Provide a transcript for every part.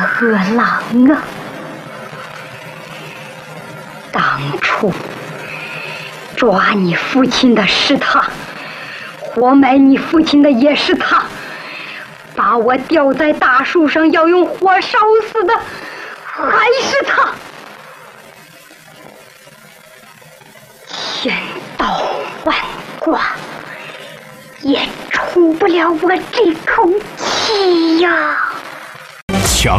恶狼啊！当初抓你父亲的是他，活埋你父亲的也是他，把我吊在大树上要用火烧死的还是他。千刀万剐，也出不了我这口气呀！ 抢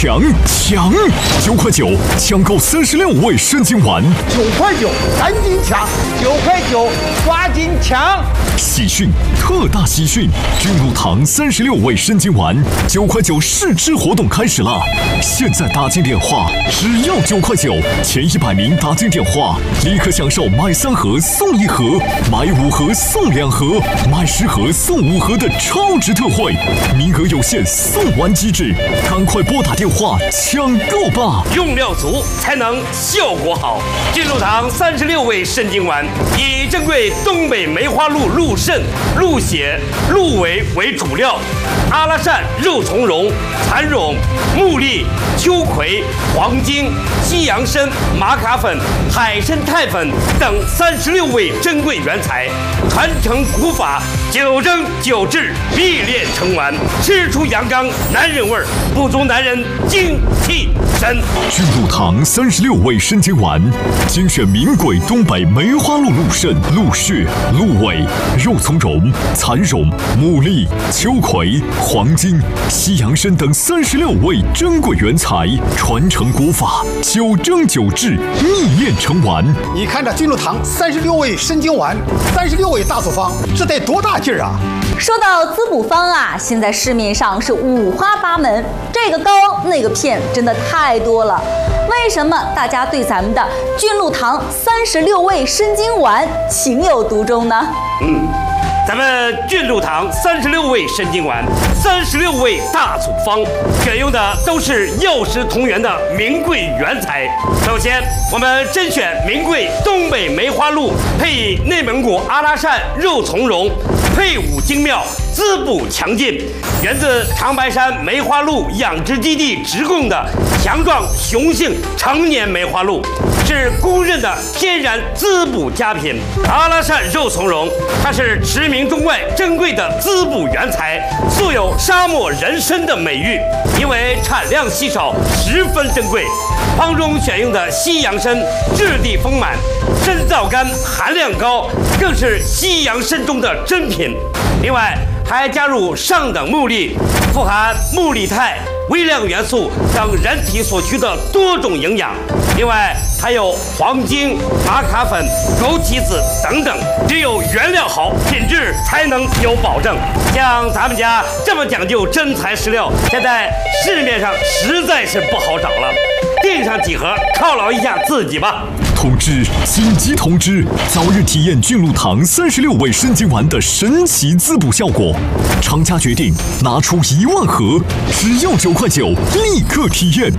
！9块9抢购36味生津丸 ，9块9赶紧抢，9块9抓紧抢！ 喜讯，特大喜讯！君乳堂36味生津丸9块9试吃活动开始了！现在打进电话，只要9块9，前100名打进电话，立刻享受买3盒送1盒，买5盒送2盒，买10盒送5盒的超值特惠，名额有限，送完即止，赶快拨打电话抢购吧！ 用料足才能效果好。君乳堂36味生津丸以珍贵东北梅花鹿鹿肾、鹿血、鹿尾为主料，阿拉善、肉苁蓉、蚕蛹、木栗、秋葵、黄精、西洋参、玛卡粉、海参肽粉等36味珍贵原材，传承古法，9蒸9制，秘炼成丸，吃出阳刚男人味儿，不足男人精气神。 君乳堂36味生津丸，精选名贵东北梅花鹿鹿肾、鹿血、鹿尾、肉苁蓉、蚕蛹、木栗、秋葵、黄精、西洋参等36味珍贵原材，传承古法，9蒸9制，秘炼成丸。 你看这君乳堂36味生津丸，36味大组方，这得多大劲儿啊！ 说到滋补方啊，现在市面上是五花八门，这个膏那个片真的太多了。为什么大家对咱们的君乳堂36味生津丸情有独钟呢？ 咱们君乳堂36味生津丸，36味大组方，选用的都是药食同源的名贵原材。首先，我们甄选名贵东北梅花鹿，配以内蒙古阿拉善、肉苁蓉，配伍精妙，滋补强劲，源自长白山梅花鹿养殖基地直供的强壮雄性成年梅花鹿，是公认的天然滋补佳品。阿拉善肉苁蓉，它是驰名中外珍贵的滋补原材，素有沙漠人参的美誉，因为产量稀少，十分珍贵。方中选用的西洋参质地丰满，参皂苷含量高，更是西洋参中的珍品。另外还加入上等木栗，富含木栗肽、微量元素等人体所需的多种营养。另外还有黄精、玛卡粉、枸杞子等等，只有原料好，品质才能有保证。像咱们家这么讲究真材实料，现在市面上实在是不好找了。订上几盒犒劳一下自己吧。 通知！紧急通知！早日体验君乳堂36味生津丸的神奇滋补效果。厂家决定拿出1万盒，只要9块9，立刻体验。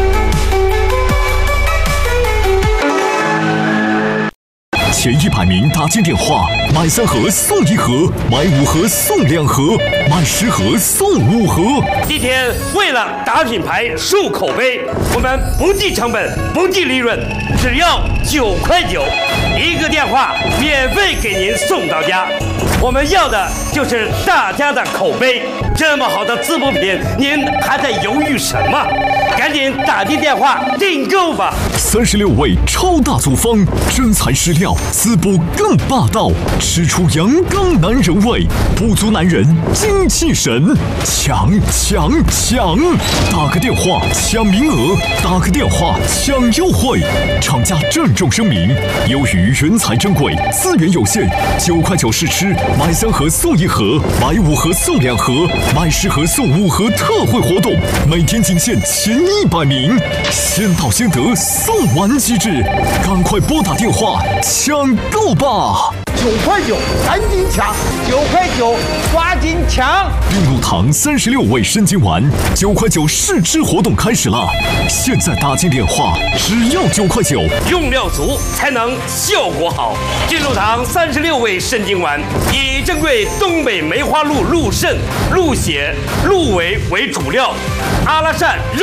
前100名打进电话，买3盒送1盒，买5盒送2盒，买10盒送5盒。 今天为了打品牌、树口碑，我们不计成本、不计利润，只要9块9，一个电话免费给您送到家。我们要的就是大家的口碑。这么好的滋补品，您还在犹豫什么？赶紧打进电话订购吧 ！36味超大组方，真材实料，滋补更霸道，吃出阳刚男人味，不足男人精气神。抢！打个电话抢名额，打个电话抢优惠。厂家郑重声明：由于原材珍贵，资源有限，9块9试吃，买3盒送1盒，买5盒送2盒，买10盒送5盒特惠活动，每天仅限前100名，先到先得，送完即止，赶快拨打电话抢购吧 ！9块9，赶紧抢！9块9，抓紧抢！ 君乳堂36味生津丸9块9试吃活动开始了，现在打进电话，只要9块9， 用料足才能效果好。君乳堂36味生津丸以珍贵东北梅花鹿鹿肾、鹿血、鹿尾为主料，阿拉善肉